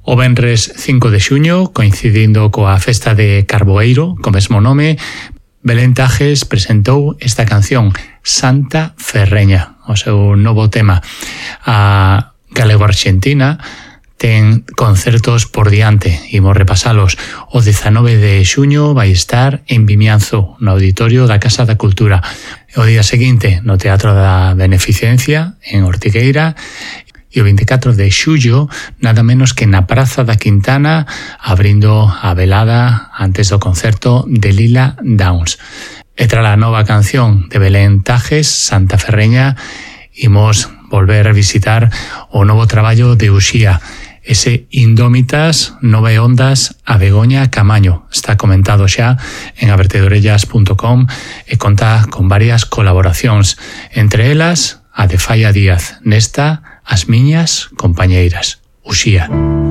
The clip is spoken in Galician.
O venres 5 de xuño, coincidindo coa festa de Carboeiro, co mesmo nome, Belén Tajes presentou esta canción, Santa Ferreña, o seu novo tema. A galego-arxentina ten concertos por diante, imos repasalos. O 19 de xuño vai estar en Vimianzo, no auditorio da Casa da Cultura. O día seguinte, no Teatro da Beneficencia, en Ortigueira. E o 24 de xullo, nada menos que na Praza da Quintana, abrindo a velada antes do concerto de Lila Downs. E tras a nova canción de Belén Tajes, Santa Ferreña, imos volver a visitar o novo traballo de Uxía, ese Indómitas, 9 ondas a Begoña Camaño. Está comentado xa en avertedorellas.com e conta con varias colaboracións, entre elas a de Falla Díaz, nesta As miñas compañeiras, Uxía.